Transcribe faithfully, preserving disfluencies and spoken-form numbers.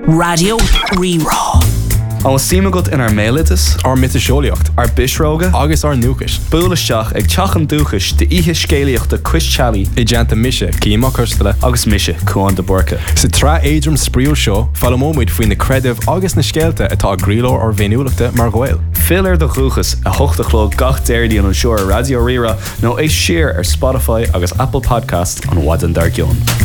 Radio Rerá. An sima gut in ar mélitas, ar mitasoliacht, ar bisróga, agus ar núchas. Búlaisteach ag teachan dúchas de ihe scéalaíochta Chris Chally, I deanta mise, címa custala, agus mise Cuan de Borca. Sa tra éidrim spríúil seo, fallamóid faoin na creidimh agus na scéalta atá gríló ar bhéniúlachta mar ghail. Filar de chuchas a hochtachló gach déirdí an an seoir Radio Rerá nó é siar ar Spotify agus Apple Podcast an Wadan Dar Gion.